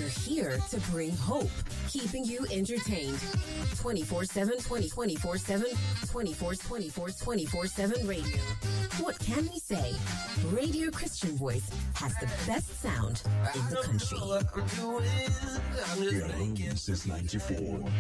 here to bring hope, keeping you entertained. 24/7, 24/7, 24/7 radio. What can we say? Radio Christian Voice has the best sound in the country. We are home since 94.